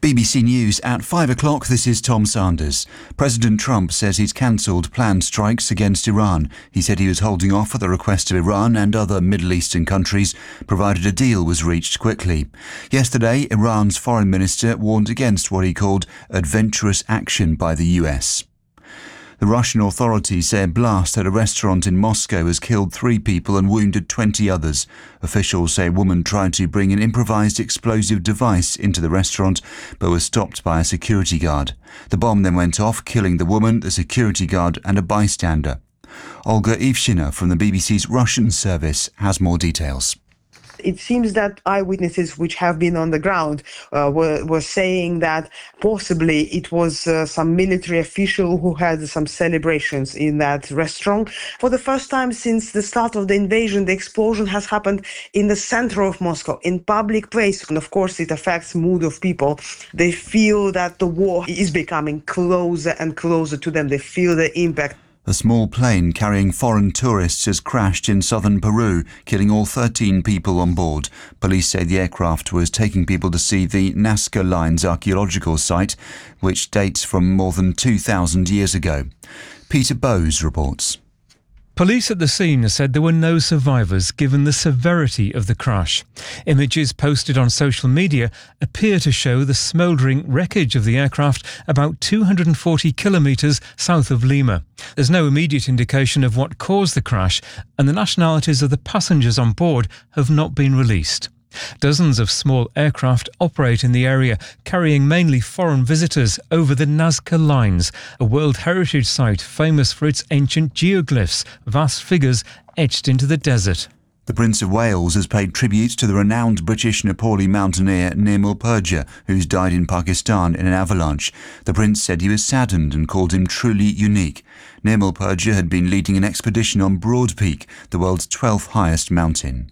BBC News at 5 o'clock, this is Tom Sanders. President Trump says he's cancelled planned strikes against Iran. He said he was holding off at the request of Iran and other Middle Eastern countries, provided a deal was reached quickly. Yesterday, Iran's foreign minister warned against what he called adventurous action by the US. The Russian authorities say a blast at a restaurant in Moscow has killed 3 people and wounded 20 others. Officials say a woman tried to bring an improvised explosive device into the restaurant but was stopped by a security guard. The bomb then went off, killing the woman, the security guard and a bystander. Olga Ivshina from the BBC's Russian service has more details. It seems that eyewitnesses which have been on the ground were saying that possibly it was some military official who had some celebrations in that restaurant. For the first time since the start of the invasion, the explosion has happened in the center of Moscow, in public place. And of course, it affects mood of people. They feel that the war is becoming closer and closer to them. They feel the impact. A small plane carrying foreign tourists has crashed in southern Peru, killing all 13 people on board. Police say the aircraft was taking people to see the Nazca Lines archaeological site, which dates from more than 2,000 years ago. Peter Bowes reports. Police at the scene said there were no survivors given the severity of the crash. Images posted on social media appear to show the smouldering wreckage of the aircraft about 240 kilometres south of Lima. There's no immediate indication of what caused the crash, and the nationalities of the passengers on board have not been released. Dozens of small aircraft operate in the area, carrying mainly foreign visitors over the Nazca Lines, a World Heritage Site famous for its ancient geoglyphs, vast figures etched into the desert. The Prince of Wales has paid tribute to the renowned British Nepali mountaineer Nirmal Purja, who's died in Pakistan in an avalanche. The Prince said he was saddened and called him truly unique. Nirmal Purja had been leading an expedition on Broad Peak, the world's 12th highest mountain.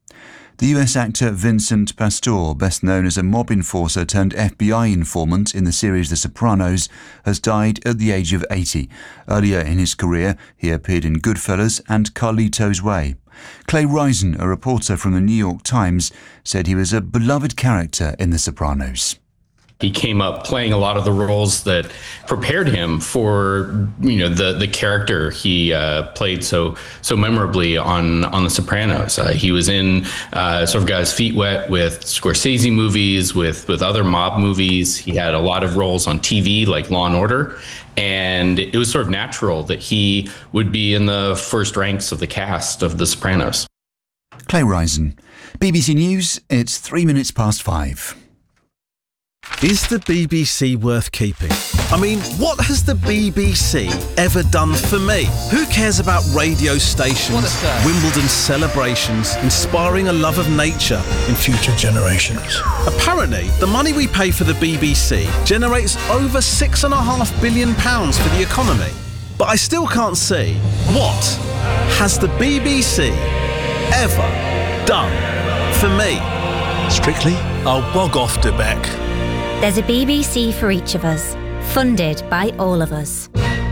The US actor Vincent Pastore, best known as a mob enforcer turned FBI informant in the series The Sopranos, has died at the age of 80. Earlier in his career, he appeared in Goodfellas and Carlito's Way. Clay Risen, a reporter from the New York Times, said he was a beloved character in The Sopranos. He came up playing a lot of the roles that prepared him for, the character he played so memorably on The Sopranos. He was in sort of got his feet wet with Scorsese movies, with other mob movies. He had a lot of roles on TV like Law and Order. And it was sort of natural that he would be in the first ranks of the cast of The Sopranos. Clay Risen. BBC News, it's 3 minutes past 5. Is the BBC worth keeping? I mean, what has the BBC ever done for me? Who cares about radio stations, Wimbledon celebrations, inspiring a love of nature in future generations? Apparently, the money we pay for the BBC generates over £6.5 billion for the economy. But I still can't see, what has the BBC ever done for me? Strictly, I'll bog off to Beck. There's a BBC for each of us, funded by all of us.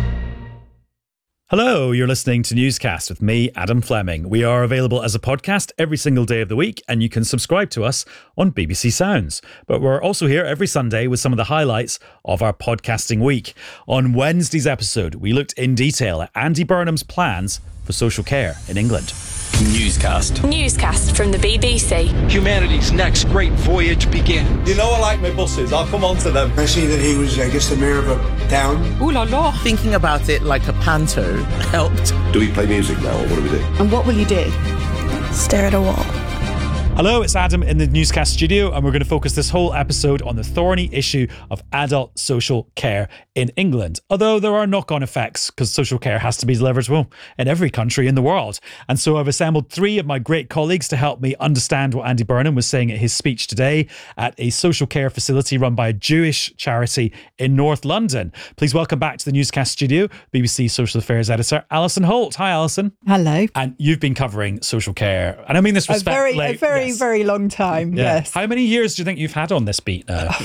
Hello, you're listening to Newscast with me, Adam Fleming. We are available as a podcast every single day of the week, and you can subscribe to us on BBC Sounds. But we're also here every Sunday with some of the highlights of our podcasting week. On Wednesday's episode, we looked in detail at Andy Burnham's plans for social care in England. Newscast from the BBC. Humanity's next great voyage begins. You know I like my buses. I'll come on to them. I see that he was, the mayor of a town. Ooh la la. Thinking about it like a panto helped. Do we play music now, or what do we do? And what will you do? Stare at a wall. Hello, it's Adam in the Newscast studio, and we're going to focus this whole episode on the thorny issue of adult social care in England. Although there are knock-on effects, because social care has to be delivered, well, in every country in the world. And so I've assembled 3 of my great colleagues to help me understand what Andy Burnham was saying at his speech today at a social care facility run by a Jewish charity in North London. Please welcome back to the Newscast studio, BBC Social Affairs Editor, Alison Holt. Hi, Alison. Hello. And you've been covering social care, and I mean this respectfully. A very long time, yeah. Yes. How many years do you think you've had on this beat now?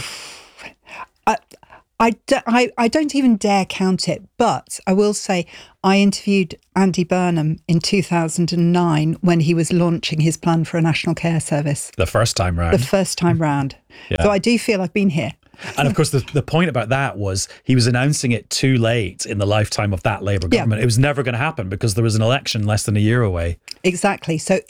I don't even dare count it, but I will say I interviewed Andy Burnham in 2009 when he was launching his plan for a national care service. The first time round. Yeah. So I do feel I've been here. And of course, the point about that was he was announcing it too late in the lifetime of that Labour government. It was never going to happen because there was an election less than a year away. Exactly. So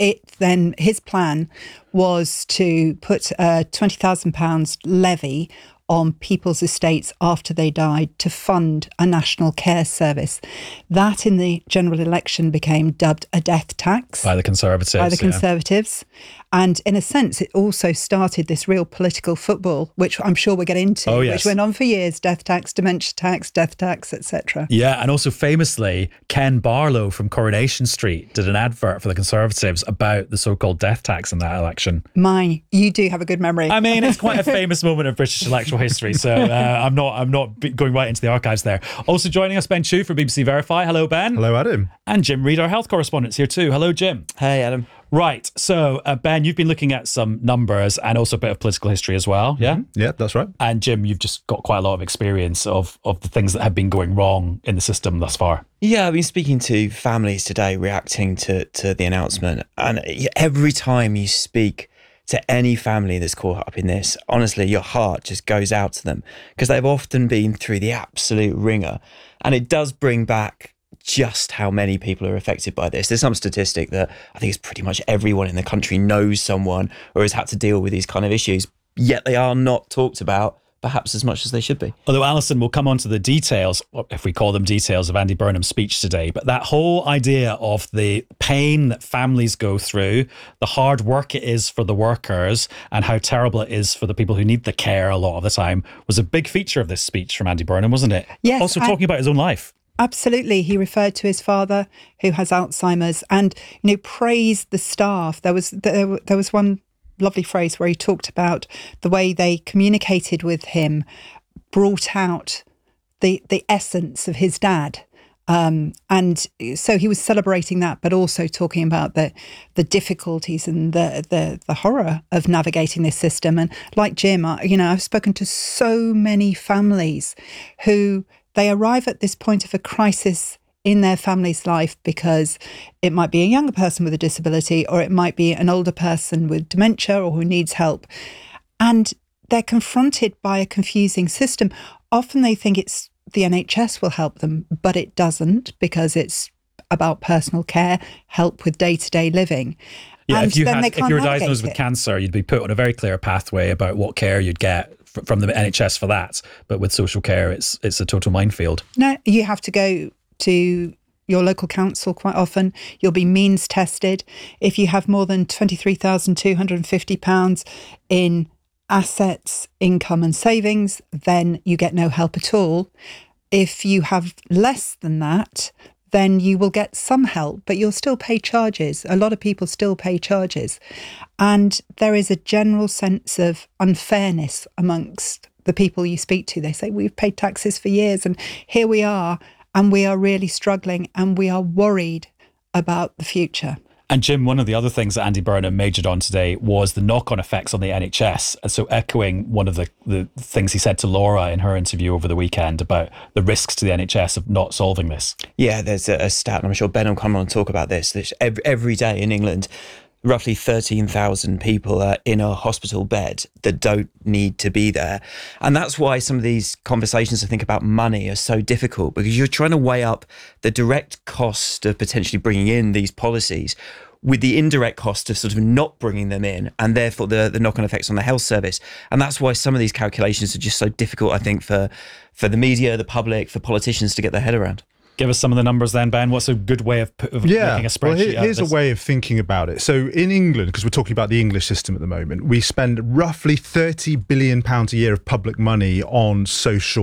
his plan was to put a £20,000 levy on people's estates after they died to fund a national care service. That in the general election became dubbed a death tax. By the Conservatives. And in a sense, it also started this real political football, which I'm sure we'll get into, which went on for years. Death tax, dementia tax, death tax, etc. Yeah, and also famously, Ken Barlow from Coronation Street did an advert for the Conservatives about the so-called death tax in that election. You do have a good memory. I mean, it's quite a famous moment of British electoral history, so I'm not going right into the archives there. Also joining us, Ben Chew from BBC Verify. Hello, Ben. Hello, Adam. And Jim Reid, our health correspondent's here too. Hello, Jim. Hey, Adam. Right. So, Ben, you've been looking at some numbers and also a bit of political history as well. Yeah? Mm-hmm. Yeah, that's right. And Jim, you've just got quite a lot of experience of the things that have been going wrong in the system thus far. Yeah, I've been speaking to families today reacting to the announcement. And every time you speak to any family that's caught up in this, honestly, your heart just goes out to them because they've often been through the absolute ringer. And it does bring back just how many people are affected by this. There's some statistic that I think it's pretty much everyone in the country knows someone or has had to deal with these kind of issues, yet they are not talked about perhaps as much as they should be. Although, Alison, will come on to the details, if we call them details, of Andy Burnham's speech today, but that whole idea of the pain that families go through, the hard work it is for the workers, and how terrible it is for the people who need the care a lot of the time was a big feature of this speech from Andy Burnham, wasn't it? Yes. Also talking about his own life. Absolutely. He referred to his father who has Alzheimer's and, praised the staff. There was one lovely phrase where he talked about the way they communicated with him, brought out the essence of his dad. And so he was celebrating that, but also talking about the difficulties and the horror of navigating this system. And like Jim, I've spoken to so many families who they arrive at this point of a crisis in their family's life because it might be a younger person with a disability or it might be an older person with dementia or who needs help. And they're confronted by a confusing system. Often they think it's the NHS will help them, but it doesn't because it's about personal care, help with day-to-day living. Yeah, and if you were diagnosed with cancer, you'd be put on a very clear pathway about what care you'd get from the NHS for that. But with social care, it's a total minefield. No, you have to go to your local council quite often. You'll be means tested. If you have more than £23,250 in assets, income and savings, then you get no help at all. If you have less than that, then you will get some help, but you'll still pay charges. A lot of people still pay charges. And there is a general sense of unfairness amongst the people you speak to. They say, we've paid taxes for years and here we are, and we are really struggling and we are worried about the future. And Jim, one of the other things that Andy Burnham majored on today was the knock-on effects on the NHS. And so echoing one of the things he said to Laura in her interview over the weekend about the risks to the NHS of not solving this. Yeah, there's a stat, and I'm sure Ben will come on and talk about this. Every day in England, roughly 13,000 people are in a hospital bed that don't need to be there. And that's why some of these conversations, I think, about money are so difficult, because you're trying to weigh up the direct cost of potentially bringing in these policies with the indirect cost of sort of not bringing them in, and therefore the knock-on effects on the health service. And that's why some of these calculations are just so difficult, I think, for the media, the public, for politicians to get their head around. Give us some of the numbers then, Ben. What's a good way of making a spreadsheet? Well, here's a way of thinking about it. So in England, because we're talking about the English system at the moment, we spend roughly £30 billion a year of public money on social